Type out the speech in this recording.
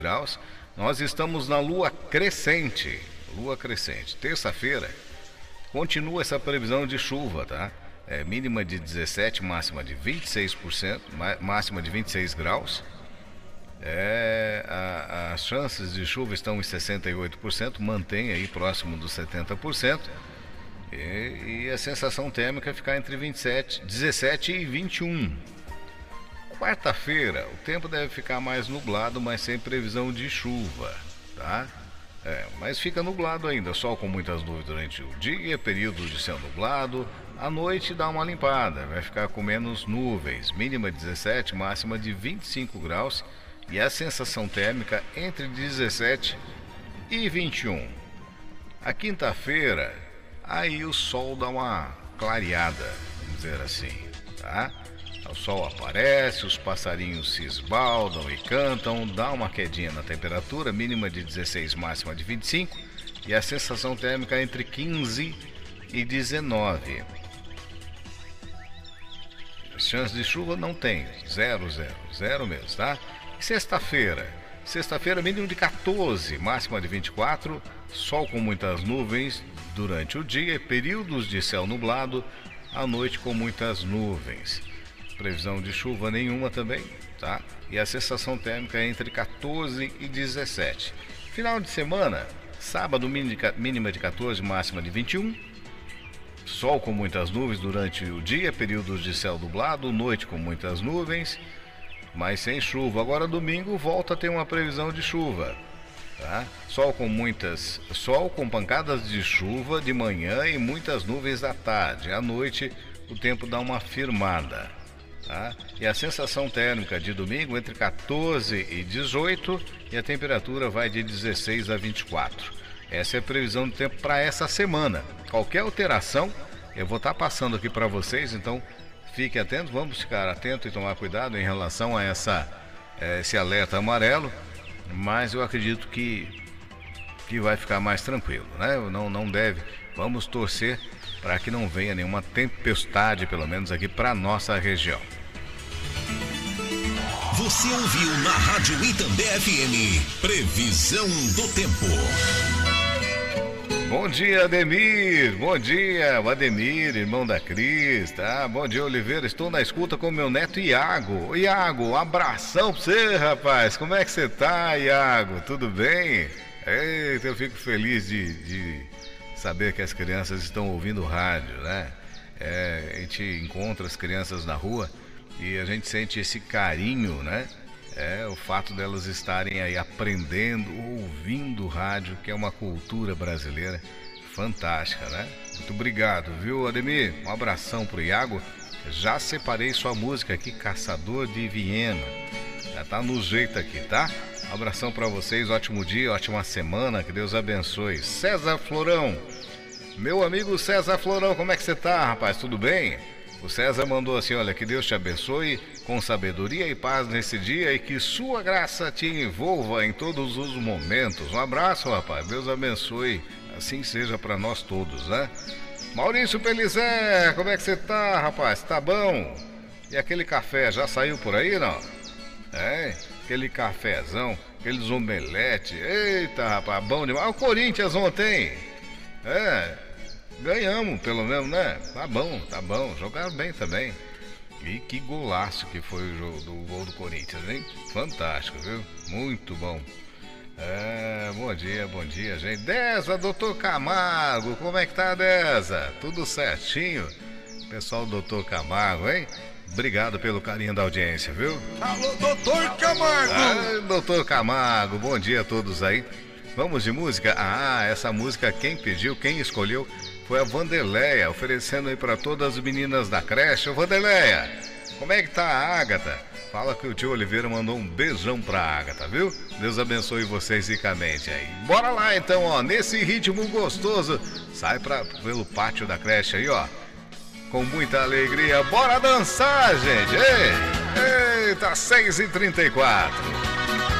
graus. Nós estamos na lua crescente. Lua crescente. Terça-feira continua essa previsão de chuva, tá? Mínima de 17, máxima de 26%, máxima de 26 graus. As chances de chuva estão em 68%, mantém aí próximo dos 70%. E a sensação térmica ficar entre 17 e 21. Quarta-feira, o tempo deve ficar mais nublado, mas sem previsão de chuva, tá? Mas fica nublado ainda, sol com muitas nuvens durante o dia, períodos de céu nublado. À noite dá uma limpada, vai ficar com menos nuvens, mínima 17, máxima de 25 graus. E a sensação térmica entre 17 e 21. A quinta-feira, aí o sol dá uma clareada, vamos dizer assim, tá? O sol aparece, os passarinhos se esbaldam e cantam, dá uma quedinha na temperatura, mínima de 16, máxima de 25, e a sensação térmica entre 15 e 19. Chance de chuva não tem, zero mesmo, tá? Sexta-feira, mínimo de 14, máxima de 24, sol com muitas nuvens durante o dia, períodos de céu nublado, à noite com muitas nuvens. Previsão de chuva nenhuma também, tá? E a sensação térmica é entre 14 e 17. Final de semana, sábado mínima de 14, máxima de 21. Sol com muitas nuvens durante o dia, períodos de céu nublado, noite com muitas nuvens, mas sem chuva. Agora domingo volta a ter uma previsão de chuva, tá? Sol com pancadas de chuva de manhã e muitas nuvens à tarde. À noite o tempo dá uma firmada, tá? E a sensação térmica de domingo entre 14 e 18 e a temperatura vai de 16 a 24. Essa é a previsão do tempo para essa semana. Qualquer alteração eu vou estar passando aqui para vocês, então fique atento, vamos ficar atento e tomar cuidado em relação a esse alerta amarelo, mas eu acredito que vai ficar mais tranquilo, né? Não deve, vamos torcer para que não venha nenhuma tempestade, pelo menos aqui para nossa região. Você ouviu na Rádio Itambé FM, previsão do tempo. Bom dia, Ademir. Bom dia, o Ademir, irmão da Cris, tá? Bom dia, Oliveira. Estou na escuta com meu neto Iago. Iago, um abração pra você, rapaz. Como é que você tá, Iago? Tudo bem? Eita, eu fico feliz de saber que as crianças estão ouvindo rádio, né? A gente encontra as crianças na rua e a gente sente esse carinho, né? O fato delas estarem aí aprendendo, ouvindo rádio, que é uma cultura brasileira fantástica, né? Muito obrigado, viu, Ademir? Um abração pro Iago. Já separei sua música aqui, Caçador de Viena. Já tá no jeito aqui, tá? Um abração pra vocês, ótimo dia, ótima semana, que Deus abençoe. César Florão, meu amigo César Florão, como é que você tá, rapaz? Tudo bem? O César mandou assim, olha, que Deus te abençoe com sabedoria e paz nesse dia e que sua graça te envolva em todos os momentos. Um abraço, rapaz, Deus abençoe, assim seja para nós todos, né? Maurício Pelizé, como é que você tá, rapaz? Tá bom? E aquele café, já saiu por aí, não? Aquele cafezão, aqueles omelete, eita, rapaz, bom demais. O Corinthians ontem, ganhamos, pelo menos, né? Tá bom. Jogaram bem também. E que golaço que foi o jogo do gol do Corinthians, hein? Fantástico, viu? Muito bom. Bom dia, gente. Deza, doutor Camargo, como é que tá, Deza? Tudo certinho? Pessoal do doutor Camargo, hein? Obrigado pelo carinho da audiência, viu? Alô, doutor Camargo! Doutor Camargo, bom dia a todos aí. Vamos de música? Essa música quem pediu, quem escolheu foi a Vanderleia, oferecendo aí para todas as meninas da creche. Ô Vanderleia, como é que tá a Ágata? Fala que o tio Oliveira mandou um beijão pra Ágata, viu? Deus abençoe vocês ricamente aí. Bora lá então, ó, nesse ritmo gostoso. Sai pelo pátio da creche aí, ó. Com muita alegria, bora dançar, gente! Eita, 6h34.